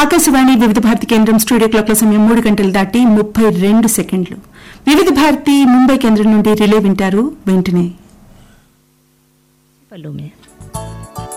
ఆకాశవాణి వివిధ భారతి కేంద్రం స్టూడియో క్లాక్ల సమయం 3 గంటలు దాటి 32 సెకండ్లు. వివిధ భారతి ముంబై కేంద్రం నుండి రిలే వింటారు. వెంటనే